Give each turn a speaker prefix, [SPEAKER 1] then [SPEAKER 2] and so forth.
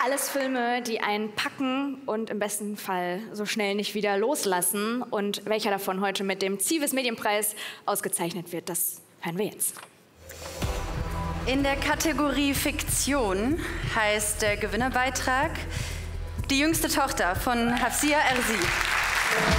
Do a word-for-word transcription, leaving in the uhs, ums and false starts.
[SPEAKER 1] Alles Filme, die einen packen und im besten Fall so schnell nicht wieder loslassen. Und welcher davon heute mit dem Zivis Medienpreis ausgezeichnet wird, das hören wir jetzt.
[SPEAKER 2] In der Kategorie Fiktion heißt der Gewinnerbeitrag Die jüngste Tochter von Hafsia Erzi.